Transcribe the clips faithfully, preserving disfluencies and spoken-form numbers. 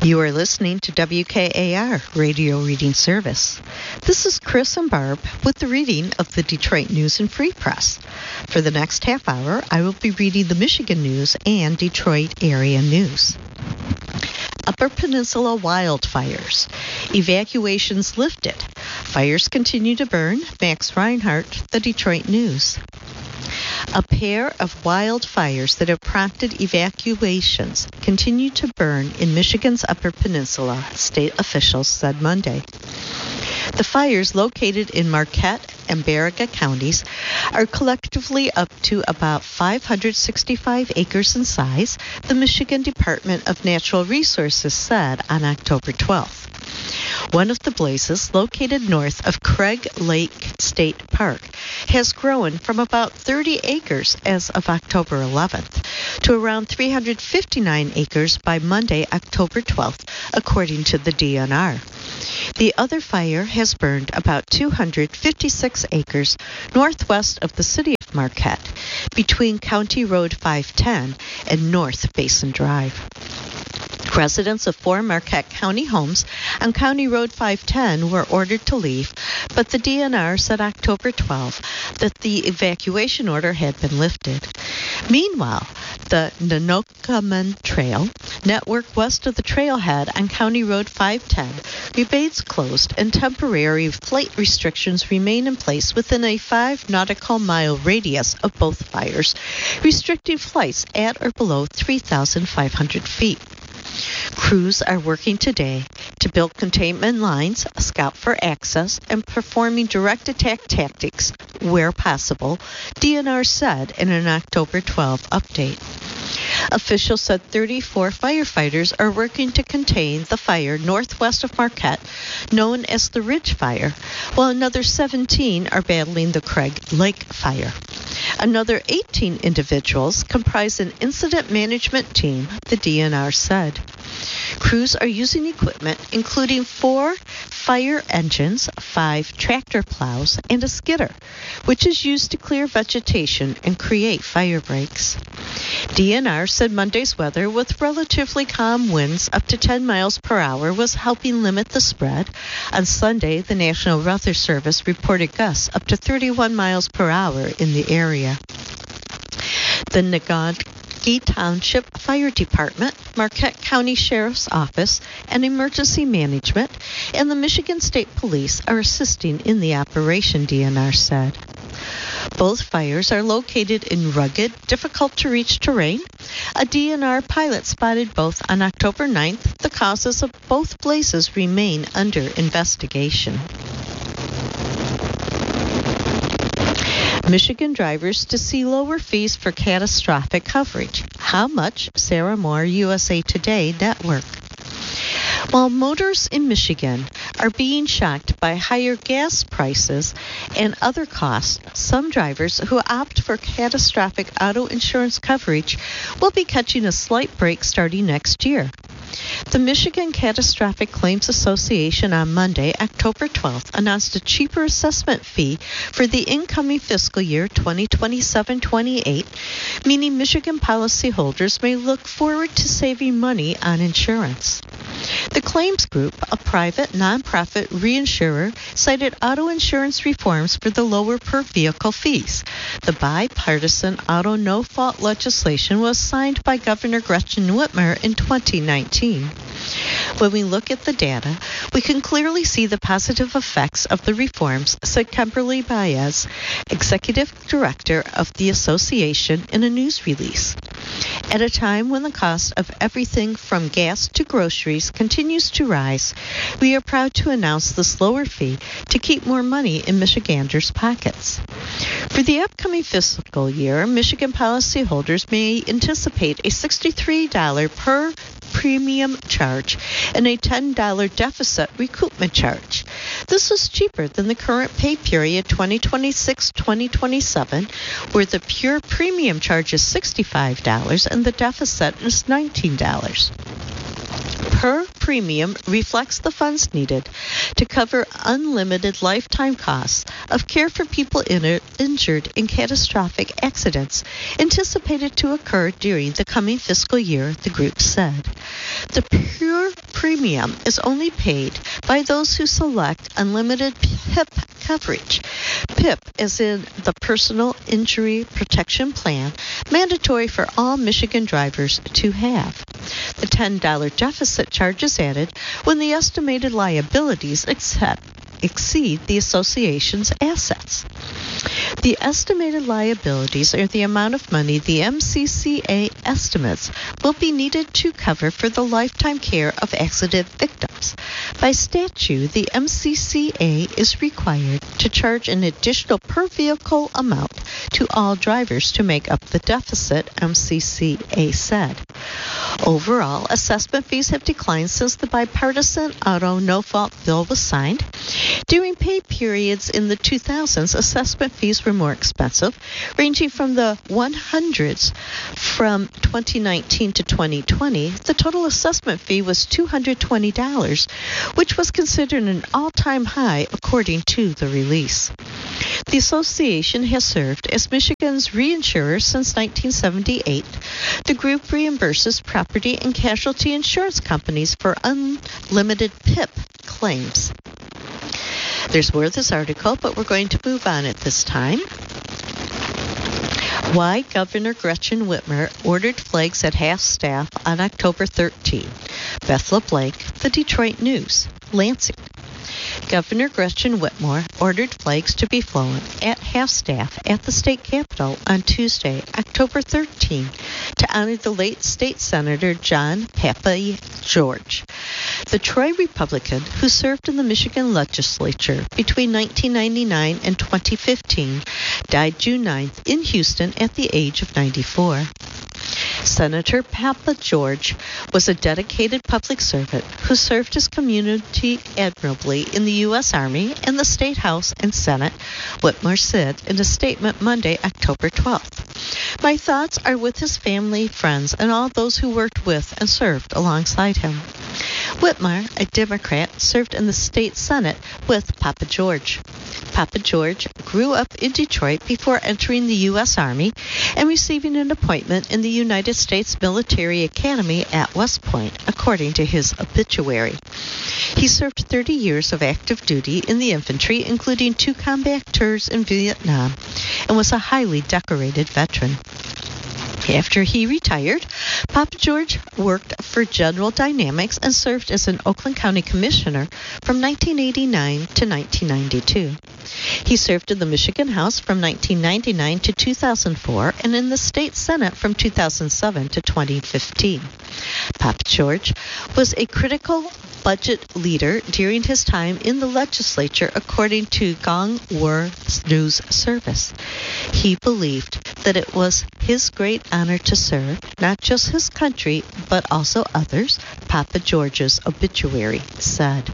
You are listening to W K A R Radio Reading Service. This is Chris and Barb with the reading of the Detroit News and Free Press. For the next half hour, I will be reading the Michigan news and Detroit area news. Upper Peninsula wildfires. Evacuations lifted. Fires continue to burn. Max Reinhardt, the Detroit News. A pair of wildfires that have prompted evacuations continue to burn in Michigan's Upper Peninsula, state officials said Monday. The fires located in Marquette and Baraga counties are collectively up to about five hundred sixty-five acres in size, the Michigan Department of Natural Resources said on October twelfth. One of the blazes, located north of Craig Lake State Park, has grown from about thirty acres as of October eleventh to around three hundred fifty-nine acres by Monday, October twelfth, according to the D N R. The other fire has burned about two hundred fifty-six acres northwest of the city of Marquette, between County Road five ten and North Basin Drive. Residents of four Marquette County homes on County Road five ten were ordered to leave, but the D N R said October twelfth that the evacuation order had been lifted. Meanwhile, the Nanokaman Trail network west of the trailhead on County Road five ten remains closed, and temporary flight restrictions remain in place within a five nautical mile radius of both fires, restricting flights at or below three thousand five hundred feet. Crews are working today to build containment lines, scout for access, and performing direct attack tactics where possible, D N R said in an October twelfth update. Officials said thirty-four firefighters are working to contain the fire northwest of Marquette, known as the Ridge Fire, while another seventeen are battling the Craig Lake Fire. Another eighteen individuals comprise an incident management team, the D N R said. Crews are using equipment including four fire engines, five tractor plows, and a skidder, which is used to clear vegetation and create fire breaks. D N R said Monday's weather, with relatively calm winds up to ten miles per hour, was helping limit the spread. On Sunday, the National Weather Service reported gusts up to thirty-one miles per hour in the area. The Nagantki Township Fire Department, Marquette County Sheriff's Office, and Emergency Management, and the Michigan State Police are assisting in the operation, D N R said. Both fires are located in rugged, difficult-to-reach terrain. A D N R pilot spotted both on October ninth. The causes of both blazes remain under investigation. Michigan drivers to see lower fees for catastrophic coverage. How much? Sarah Moore, U S A Today Network. While motorists in Michigan are being shocked by higher gas prices and other costs, some drivers who opt for catastrophic auto insurance coverage will be catching a slight break starting next year. The Michigan Catastrophic Claims Association on Monday, October twelfth, announced a cheaper assessment fee for the incoming fiscal year twenty twenty-seven twenty-eight, meaning Michigan policyholders may look forward to saving money on insurance. The Claims Group, a private nonprofit reinsurer, cited auto insurance reforms for the lower per-vehicle fees. The bipartisan auto no-fault legislation was signed by Governor Gretchen Whitmer in twenty nineteen. When we look at the data, we can clearly see the positive effects of the reforms, said Kimberly Baez, executive director of the association, in a news release. At a time when the cost of everything from gas to groceries continues to rise, we are proud to announce this lower fee to keep more money in Michiganders' pockets. For the upcoming fiscal year, Michigan policyholders may anticipate a sixty-three dollars per premium charge and a ten dollars deficit recoupment charge. This is cheaper than the current pay period twenty twenty-six twenty twenty-seven, where the pure premium charge is sixty-five dollars and the deficit is nineteen dollars. Per premium reflects the funds needed to cover unlimited lifetime costs of care for people in, injured in catastrophic accidents anticipated to occur during the coming fiscal year, the group said. The pure premium is only paid by those who select unlimited P I P coverage. P I P is in the Personal Injury Protection Plan, mandatory for all Michigan drivers to have. The ten dollars deficit charge is added when the estimated liabilities except exceed the association's assets. The estimated liabilities are the amount of money the M C C A estimates will be needed to cover for the lifetime care of accident victims. By statute, the M C C A is required to charge an additional per vehicle amount to all drivers to make up the deficit, M C C A said. Overall, assessment fees have declined since the bipartisan auto no-fault bill was signed. During pay periods in the two thousands, assessment fees were more expensive, ranging from the hundreds. From twenty nineteen to twenty twenty, the total assessment fee was two hundred twenty dollars, which was considered an all-time high according to the release. The association has served as Michigan's reinsurer since nineteen seventy-eight. The group reimburses property and casualty insurance companies for unlimited P I P claims. There's more of this article, but we're going to move on at this time. Why Governor Gretchen Whitmer ordered flags at half-staff on October thirteenth. Beth LeBlanc, The Detroit News, Lansing. Governor Gretchen Whitmer ordered flags to be flown at half-staff at the state capitol on Tuesday, October thirteenth, to honor the late state senator John Papa George. The Troy Republican, who served in the Michigan legislature between nineteen ninety-nine and twenty fifteen, died June ninth in Houston at the age of ninety-four. Senator Papa George was a dedicated public servant who served his community admirably in the U S Army and the State House and Senate, Whitmer said in a statement Monday, October twelfth. My thoughts are with his family, friends, and all those who worked with and served alongside him. Whitmer, a Democrat, served in the state Senate with Papa George. Papa George grew up in Detroit before entering the U S Army and receiving an appointment in the United States Military Academy at West Point, according to his obituary. He served thirty years of active duty in the infantry, including two combat tours in Vietnam, and was a highly decorated veteran. After he retired, Papa George worked for General Dynamics and served as an Oakland County Commissioner from nineteen eighty-nine to nineteen ninety-two. He served in the Michigan House from nineteen ninety-nine to two thousand four and in the State Senate from two thousand seven to twenty fifteen. Papa George was a critical budget leader during his time in the legislature, according to Gong War News Service. He believed that it was his great honor to serve not just his country, but also others, Papa George's obituary said.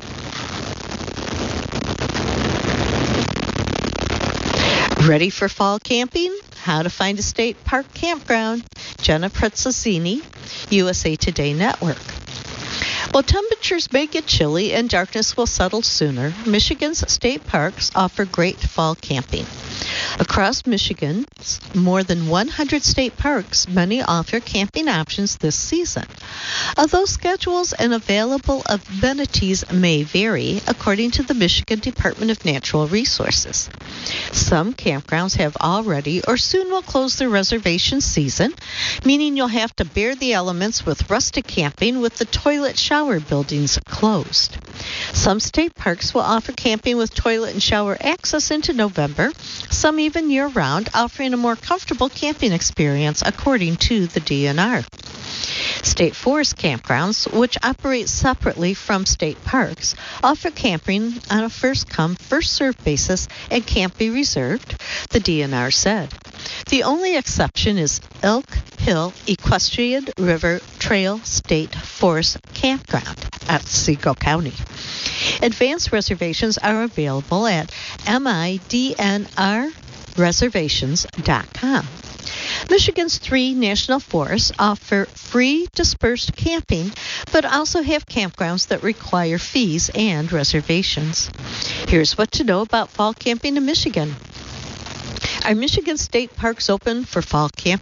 Ready for fall camping? How to find a state park campground. Jenna Prezzazzini, U S A Today Network. While temperatures may get chilly and darkness will settle sooner, Michigan's state parks offer great fall camping. Across Michigan, more than one hundred state parks, many offer camping options this season. Although schedules and available amenities may vary, according to the Michigan Department of Natural Resources. Some campgrounds have already or soon will close their reservation season, meaning you'll have to bear the elements with rustic camping with the toilet shower buildings closed. Some state parks will offer camping with toilet and shower access into November, some even year-round, offering a more comfortable camping experience, according to the D N R. State forest campgrounds, which operate separately from state parks, offer camping on a first-come, first-served basis and can't be reserved, the D N R said. The only exception is Elk Hill Equestrian River Trail State Forest Campground at Otsego County. Advanced reservations are available at M I D N R reservations dot com. Michigan's three national forests offer free dispersed camping, but also have campgrounds that require fees and reservations. Here's what to know about fall camping in Michigan. Are Michigan state parks open for fall camping?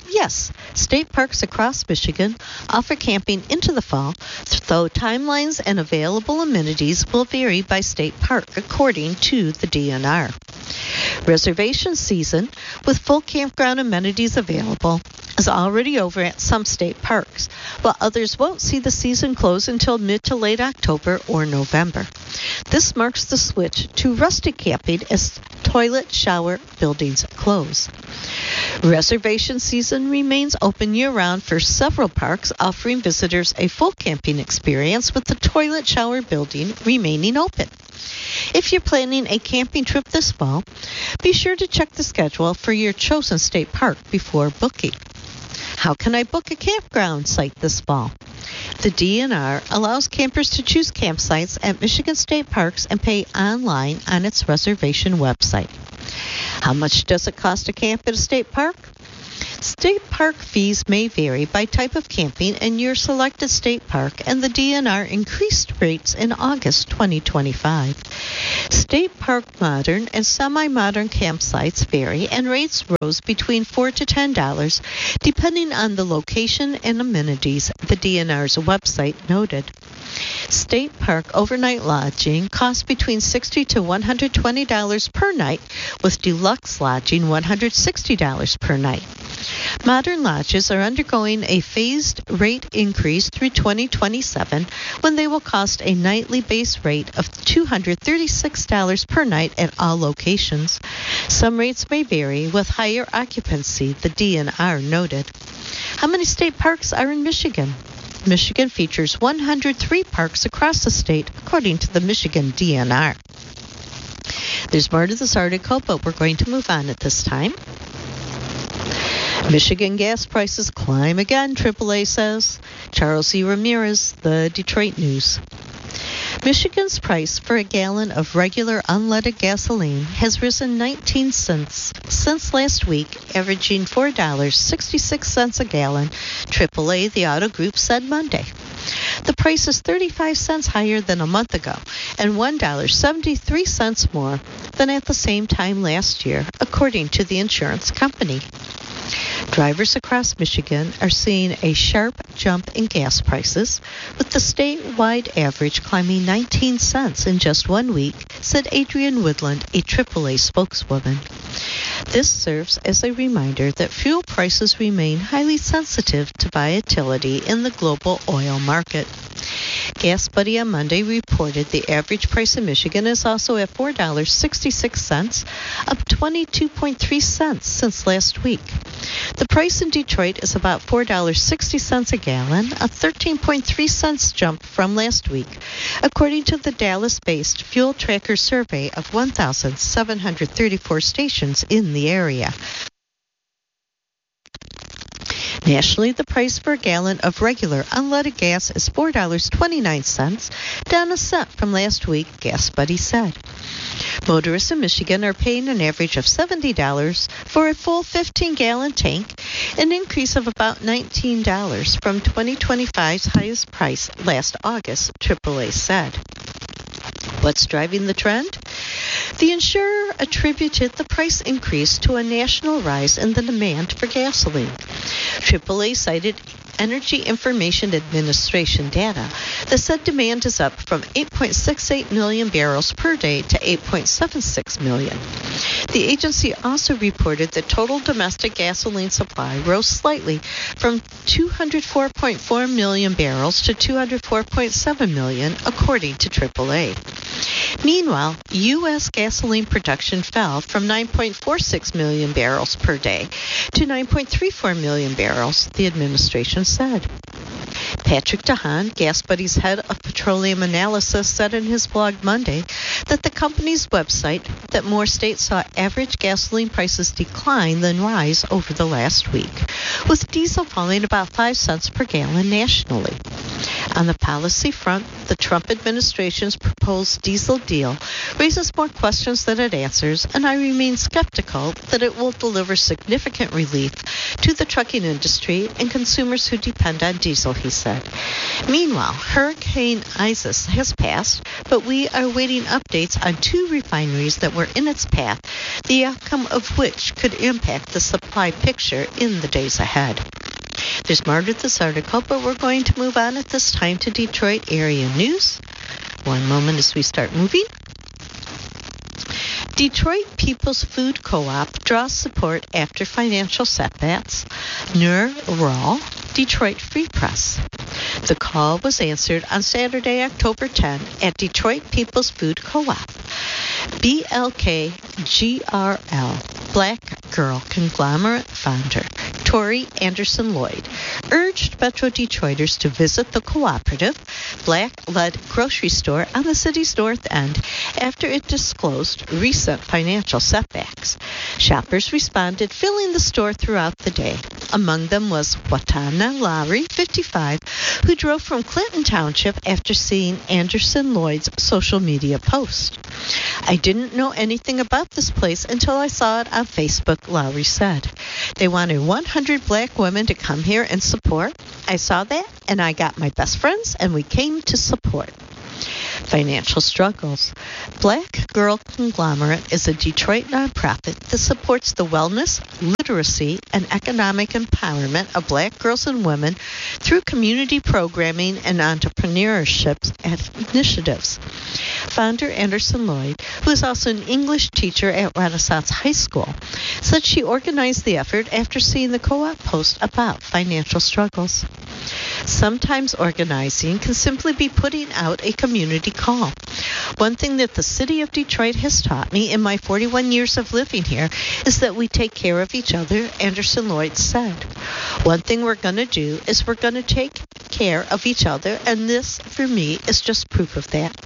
Yes, state parks across Michigan offer camping into the fall, though timelines and available amenities will vary by state park according to the D N R. Reservation season, with full campground amenities available, is already over at some state parks, while others won't see the season close until mid to late October or November. This marks the switch to rustic camping as toilet shower buildings close. Reservation season remains open year-round for several parks, offering visitors a full camping experience with the toilet shower building remaining open. If you're planning a camping trip this fall, be sure to check the schedule for your chosen state park before booking. How can I book a campground site this fall? The D N R allows campers to choose campsites at Michigan State Parks and pay online on its reservation website. How much does it cost to camp at a state park? State park fees may vary by type of camping in your selected state park, and the D N R increased rates in August twenty twenty-five. State park modern and semi-modern campsites vary, and rates rose between four to ten dollars depending on the location and amenities, the D N R's website noted. State park overnight lodging costs between sixty to one hundred twenty dollars per night, with deluxe lodging one hundred sixty dollars per night. Modern lodges are undergoing a phased rate increase through twenty twenty-seven, when they will cost a nightly base rate of two hundred thirty-six dollars per night at all locations. Some rates may vary with higher occupancy, the D N R noted. How many state parks are in Michigan? Michigan features one hundred three parks across the state, according to the Michigan D N R. There's more to this article, but we're going to move on at this time. Michigan gas prices climb again, triple A says. Charles E. Ramirez, the Detroit News. Michigan's price for a gallon of regular unleaded gasoline has risen nineteen cents since last week, averaging four dollars and sixty-six cents a gallon, triple A, the auto group, said Monday. The price is thirty-five cents higher than a month ago and one dollar and seventy-three cents more than at the same time last year, according to the insurance company. Drivers across Michigan are seeing a sharp jump in gas prices, with the statewide average climbing nineteen cents in just one week, said Adrienne Woodland, a triple A spokeswoman. This serves as a reminder that fuel prices remain highly sensitive to volatility in the global oil market. Gas Buddy on Monday reported the average price in Michigan is also at four dollars and sixty-six cents, up twenty-two point three cents since last week. The price in Detroit is about four dollars and sixty cents a gallon, a thirteen point three cents jump from last week, according to the Dallas-based Fuel Tracker survey of one thousand seven hundred thirty-four stations in the area. Nationally, the price for a gallon of regular unleaded gas is four dollars and twenty-nine cents, down a cent from last week, Gas Buddy said. Motorists in Michigan are paying an average of seventy dollars for a full fifteen-gallon tank, an increase of about nineteen dollars from twenty twenty-five's highest price last August, triple A said. What's driving the trend? The insurer attributed the price increase to a national rise in the demand for gasoline. triple A cited Energy Information Administration data that said demand is up from eight point six eight million barrels per day to eight point seven six million. The agency also reported that total domestic gasoline supply rose slightly from two hundred four point four million barrels to two hundred four point seven million, according to triple A. Meanwhile, U S gasoline production fell from nine point four six million barrels per day to nine point three four million barrels, the administration said. Patrick DeHaan, Gas Buddy's head of petroleum analysis, said in his blog Monday that the company's website that more states saw average gasoline prices decline than rise over the last week, with diesel falling about five cents per gallon nationally. On the policy front, the Trump administration's proposed diesel deal raises more questions than it answers, and I remain skeptical that it will deliver significant relief to the trucking industry and consumers who depend on diesel, he said. Meanwhile, Hurricane Isaias has passed, but we are awaiting updates on two refineries that were in its path, the outcome of which could impact the supply picture in the days ahead. There's more to this article, but we're going to move on at this time to Detroit area news. One moment as we start moving. Detroit People's Food Co-op draws support after financial setbacks. Nur Raw, Detroit Free Press. The call was answered on Saturday, October tenth at Detroit People's Food Co-op. B L K G R L, Black Girl Conglomerate founder, Tori Anderson Lloyd, urged Metro Detroiters to visit the cooperative, Black-led grocery store on the city's north end after it disclosed recent financial setbacks. Shoppers responded, filling the store throughout the day. Among them was Watana Lowry, fifty-five, who drove from Clinton Township after seeing Anderson Lloyd's social media post. I didn't know anything about this place until I saw it on Facebook, Lowry said. They wanted one hundred black women to come here and support. I saw that, and I got my best friends, and we came to support. Financial struggles. Black Girl Conglomerate is a Detroit nonprofit that supports the wellness, literacy, and economic empowerment of black girls and women through community programming and entrepreneurship initiatives. Founder Anderson Lloyd, who is also an English teacher at Renaissance High School, said she organized the effort after seeing the co-op post about financial struggles. Sometimes organizing can simply be putting out a community call. One thing that the city of Detroit has taught me in my forty-one years of living here is that we take care of each other, Anderson Lloyd said. One thing we're going to do is we're going to take care of each other, and this, for me, is just proof of that.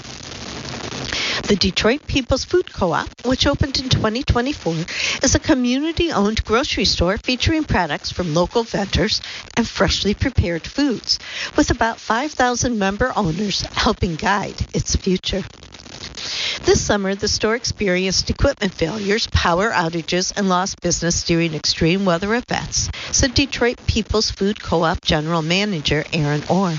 The Detroit People's Food Co-op, which opened in twenty twenty-four, is a community-owned grocery store featuring products from local vendors and freshly prepared foods, with about five thousand member owners helping guide its future. This summer, the store experienced equipment failures, power outages, and lost business during extreme weather events, said Detroit People's Food Co-op General Manager Aaron Orr.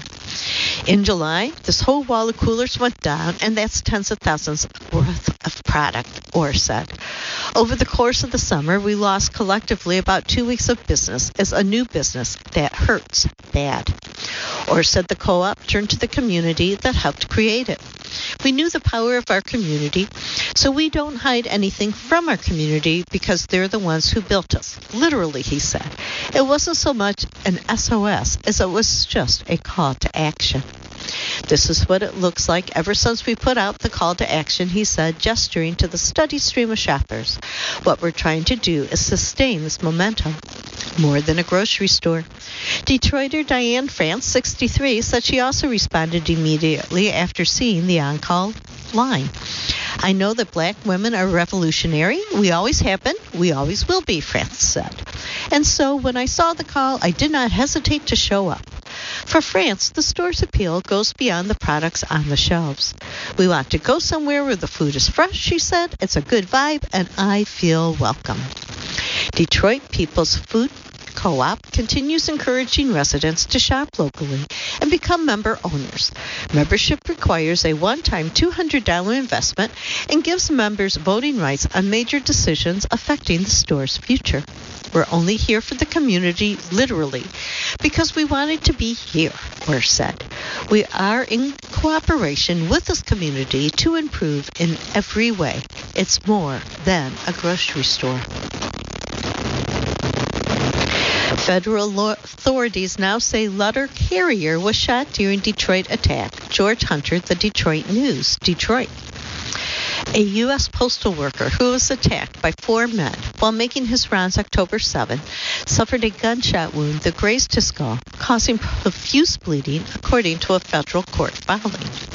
In July, this whole wall of coolers went down, and that's tens of thousands worth of product, Orr said. Over the course of the summer, we lost collectively about two weeks of business as a new business that hurts bad. Orr said the co-op turned to the community that helped create it. We knew the power of our community, so we don't hide anything from our community because they're the ones who built us. Literally, he said. It wasn't so much an S O S as it was just a call to action. This is what it looks like ever since we put out the call to action, he said, gesturing to the steady stream of shoppers. What we're trying to do is sustain this momentum. More than a grocery store. Detroiter Diane France, sixty-three, said she also responded immediately after seeing the on-call line. I know that black women are revolutionary. We always have been. We always will be, France said. And so when I saw the call, I did not hesitate to show up. For France, the store's appeal goes beyond the products on the shelves. We want to go somewhere where the food is fresh, she said. It's a good vibe, and I feel welcome. Detroit People's Food Co-op continues encouraging residents to shop locally and become member owners. Membership requires a one-time two hundred dollars investment and gives members voting rights on major decisions affecting the store's future. We're only here for the community, literally, because we wanted to be here, Orr said. We are in cooperation with this community to improve in every way. It's more than a grocery store. Federal law authorities now say letter carrier was shot during Detroit attack. George Hunter, The Detroit News, Detroit. A U S postal worker who was attacked by four men while making his rounds October seventh suffered a gunshot wound that grazed his skull, causing profuse bleeding, according to a federal court filing.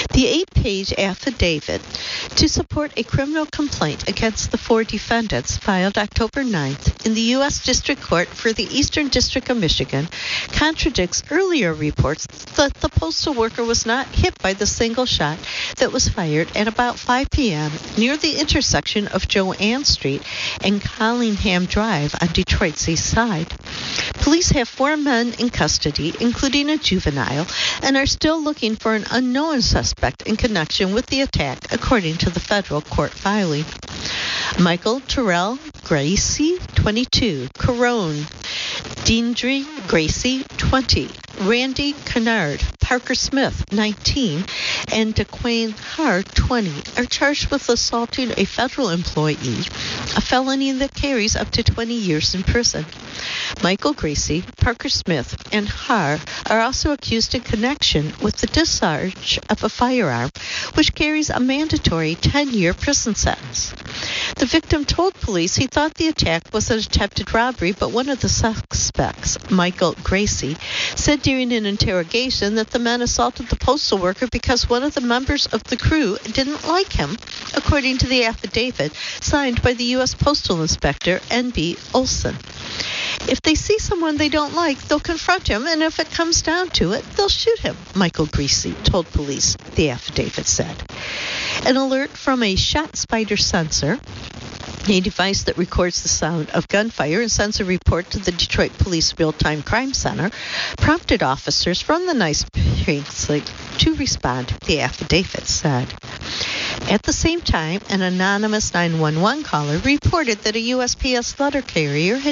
The eight-page affidavit to support a criminal complaint against the four defendants filed October ninth in the U S District Court for the Eastern District of Michigan contradicts earlier reports that the postal worker was not hit by the single shot that was fired at about five p.m. near the intersection of Joanne Street and Collingham Drive on Detroit's east side. Police have four men in custody, including a juvenile, and are still looking for an unknown suspect in connection with the attack, according to the federal court filing. Michael Terrell Gracie, twenty-two, Corone Deandre Gracie, twenty, Randy Kennard, Parker Smith, nineteen, and DeQuane Hart, twenty, are charged with assaulting a federal employee, a felony that carries up to twenty years in prison. Michael Gracie, Parker Smith, and Har are also accused in connection with the discharge of a firearm, which carries a mandatory ten-year prison sentence. The victim told police he thought the attack was an attempted robbery, but one of the suspects, Michael Gracie, said during an interrogation that the men assaulted the postal worker because one of the members of the crew didn't like him, according to the affidavit signed by the U S Postal Inspector N B Olson. If they see someone they don't like, they'll confront him, and if it comes down to it, they'll shoot him, Michael Gracie told police, the affidavit said. An alert from a ShotSpider sensor, a device that records the sound of gunfire and sends a report to the Detroit Police Real-Time Crime Center, prompted officers from the Nice precinct to respond, the affidavit said. At the same time, an anonymous nine one one caller reported that a U S P S letter carrier had